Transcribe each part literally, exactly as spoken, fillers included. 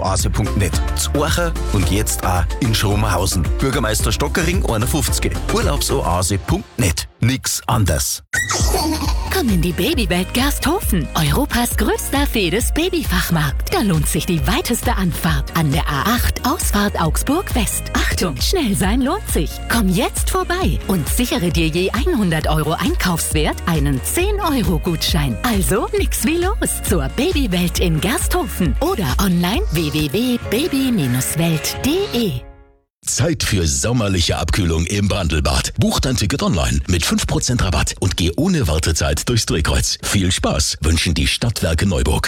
Oase punkt net. Zu Orcha und jetzt auch in Schromerhausen. Bürgermeister Stockering einundfünfzig. Urlaubsoase punkt net. Nix anders. Komm in die Babywelt Gersthofen, Europas größter Fedes Babyfachmarkt. Da lohnt sich die weiteste Anfahrt an der A acht Ausfahrt Augsburg West. Achtung, schnell sein lohnt sich. Komm jetzt vorbei und sichere dir je hundert Euro Einkaufswert einen zehn Euro Gutschein. Also nix wie los zur Babywelt in Gersthofen oder online w w w punkt baby welt punkt de. Zeit für sommerliche Abkühlung im Brandelbad. Buch dein Ticket online mit fünf Prozent Rabatt und geh ohne Wartezeit durchs Drehkreuz. Viel Spaß wünschen die Stadtwerke Neuburg.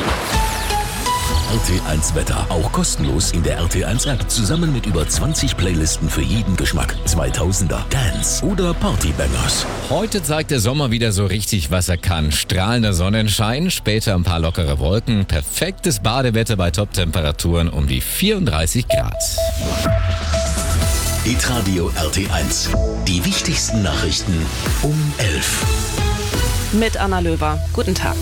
R T eins Wetter, auch kostenlos in der R T eins App, zusammen mit über zwanzig Playlisten für jeden Geschmack. zweitausender, Dance oder Partybangers. Heute zeigt der Sommer wieder so richtig, was er kann. Strahlender Sonnenschein, später ein paar lockere Wolken, perfektes Badewetter bei Top-Temperaturen um die vierunddreißig Grad. Hitradio R T eins. Die wichtigsten Nachrichten um elf. Mit Anna Löwer. Guten Tag.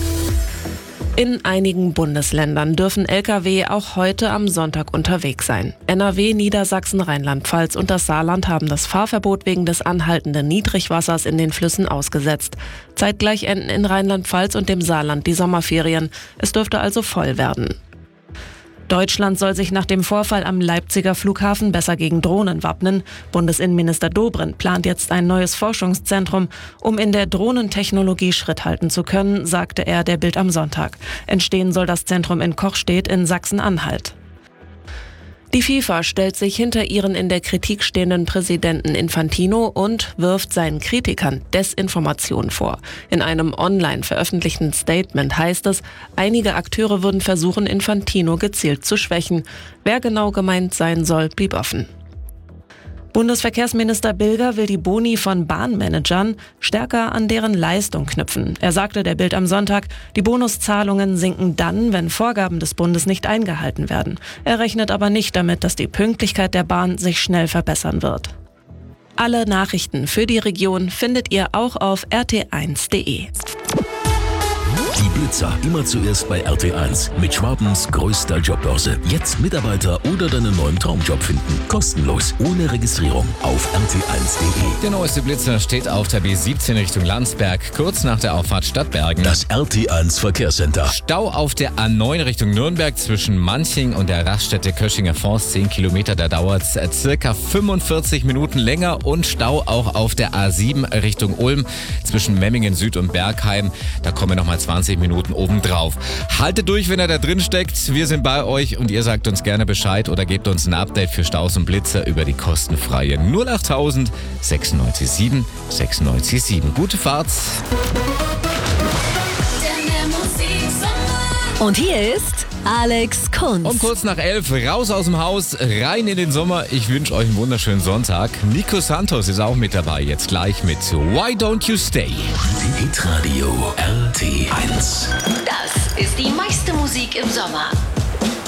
In einigen Bundesländern dürfen L K W auch heute am Sonntag unterwegs sein. N R W, Niedersachsen, Rheinland-Pfalz und das Saarland haben das Fahrverbot wegen des anhaltenden Niedrigwassers in den Flüssen ausgesetzt. Zeitgleich enden in Rheinland-Pfalz und dem Saarland die Sommerferien. Es dürfte also voll werden. Deutschland soll sich nach dem Vorfall am Leipziger Flughafen besser gegen Drohnen wappnen. Bundesinnenminister Dobrindt plant jetzt ein neues Forschungszentrum. Um in der Drohnentechnologie Schritt halten zu können, sagte er der Bild am Sonntag. Entstehen soll das Zentrum in Kochstedt in Sachsen-Anhalt. Die FIFA stellt sich hinter ihren in der Kritik stehenden Präsidenten Infantino und wirft seinen Kritikern Desinformation vor. In einem online veröffentlichten Statement heißt es, einige Akteure würden versuchen, Infantino gezielt zu schwächen. Wer genau gemeint sein soll, blieb offen. Bundesverkehrsminister Bilger will die Boni von Bahnmanagern stärker an deren Leistung knüpfen. Er sagte der Bild am Sonntag, die Bonuszahlungen sinken dann, wenn Vorgaben des Bundes nicht eingehalten werden. Er rechnet aber nicht damit, dass die Pünktlichkeit der Bahn sich schnell verbessern wird. Alle Nachrichten für die Region findet ihr auch auf r t eins punkt de. Die Blitzer, immer zuerst bei R T eins. Mit Schwabens größter Jobbörse. Jetzt Mitarbeiter oder deinen neuen Traumjob finden. Kostenlos, ohne Registrierung. Auf r t eins punkt de. Der neueste Blitzer steht auf der B siebzehn Richtung Landsberg, kurz nach der Auffahrt Stadtbergen. Das R T eins Verkehrscenter. Stau auf der A neun Richtung Nürnberg zwischen Manching und der Raststätte Köschinger Forst. zehn Kilometer, da dauert es circa fünfundvierzig Minuten länger. Und Stau auch auf der A sieben Richtung Ulm zwischen Memmingen Süd und Bergheim. Da kommen nochmal zwanzig Minuten obendrauf. Haltet durch, wenn ihr da drin steckt. Wir sind bei euch und ihr sagt uns gerne Bescheid oder gebt uns ein Update für Staus und Blitzer über die kostenfreie null achttausend sechsundneunzig sieben sechsundneunzig sieben. Gute Fahrt! Und hier ist Alex Kunz. Um kurz nach elf, raus aus dem Haus, rein in den Sommer. Ich wünsche euch einen wunderschönen Sonntag. Nico Santos ist auch mit dabei, jetzt gleich mit Why Don't You Stay? Hitradio R T eins. Das ist die meiste Musik im Sommer.